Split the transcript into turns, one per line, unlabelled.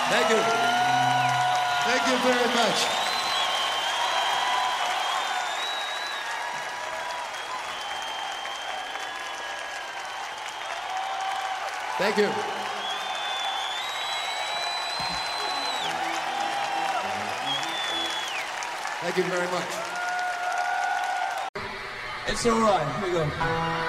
Thank you. Thank you very much. Thank you. Thank you very much.
It's all right. Here we go.